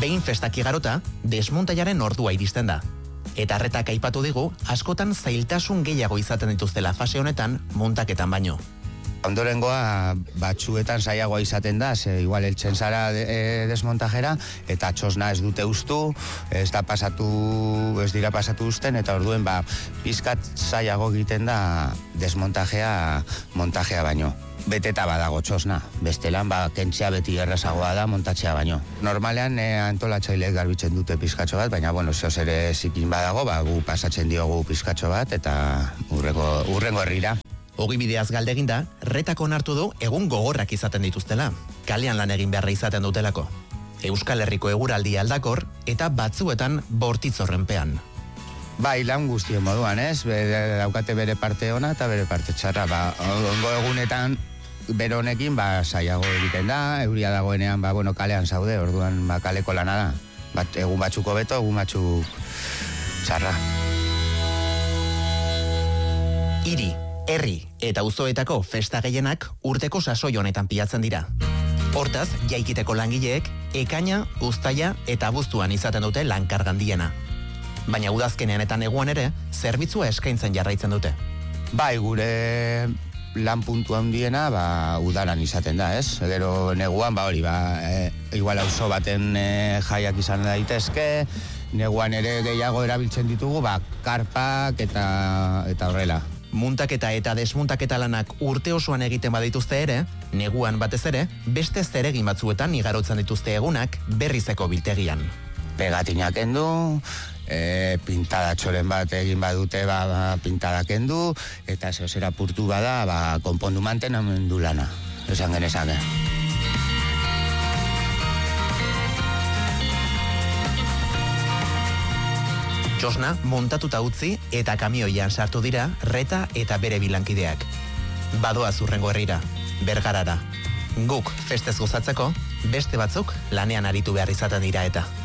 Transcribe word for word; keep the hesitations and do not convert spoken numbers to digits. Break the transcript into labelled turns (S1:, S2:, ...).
S1: Behin festak igarota, desmontaiaren ordua iristen da. Eta Retak aipatu digu, askotan zailtasun gehiago izaten dituztela fase honetan, montaketan baino.
S2: Ondorengoa batzuetan zailagoa izaten da, ze igual eltzen zara de, e, desmontajera, eta txosna ez dute ustu, ez da pasatu, ez dira pasatu usten, eta orduen ba, pizkat zailago egiten da desmontajea montajea baino. Beteta badago txosna, bestelan ba, kentzea beti errazagoa da montatzea baino. Normalean e, antolatzaileek garbitzen dute pizkatxo bat, baina bueno, zehoz ere zikin badago, ba, gu pasatzen diogu pizkatxo bat, eta urrengo, urrengo herrira.
S1: Ogibideaz galdeginda, Retak onartu du egun gogorrak izaten dituztela, kalean lan egin beharra izaten dutelako. Euskal Herriko eguraldi aldakor eta batzuetan bortitzorrenpean.
S2: Bai, lan guztien moduan, ez? Bere, daukate bere parte ona eta bere parte txarra. Ba, ongo egunetan bere honekin ba, zailago egiten da, euria dagoenean ba, bueno, kalean zaude, orduan ba, kaleko lana da. Bat, egun batzuko beto, egun batzuk txarra.
S1: Hiri, herri eta auzoetako festa gehienak urteko sasoi honetan pilatzen dira. Hortaz, jaikiteko langileek ekaina, uztaila eta abuztuan izaten dute lankarga handiena. Baina udazkenean eta neguan ere, zerbitzua eskaintzen jarraitzen dute.
S2: Bai, gure lan puntu handiena ba, udaran izaten da, ez? Gero neguan, ba hori, ba, e, igual auzo baten e, jaiak izan daitezke, neguan ere gehiago erabiltzen ditugu, ba, karpak eta, eta horrela.
S1: Muntaketa eta desmuntaketa lanak urte osoan egiten badituzte ere, neguan batez ere, beste zeregin batzuetan igarotzen dituzte egunak berrizeko biltegian.
S2: Pegatinak endu, e, pintada txoren bat egin badute ba, ba, pintada kendu, eta zehozera purtu bada, ba, konpondu mantenamendu lana. Esan genezake.
S1: Txosna montatuta utzi eta kamioian sartu dira Reta eta bere bilankideak. Badoa zurrengo herrira, Bergarara. Guk festez gozatzeko, beste batzuk lanean aritu behar izaten dira eta.